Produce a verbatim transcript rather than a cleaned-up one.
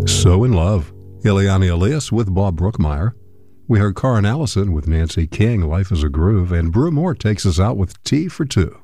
So in Love, Ileana Elias with Bob Brookmeyer. We heard Karen Allison with Nancy King, Life is a Groove, and Brew Moore takes us out with Tea for Two.